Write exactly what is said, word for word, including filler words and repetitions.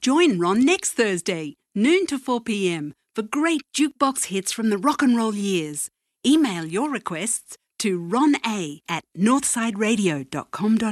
Join Ron next Thursday, noon to four p m, for great jukebox hits from the rock and roll years. Email your requests to rona at northsideradio dot com dot au.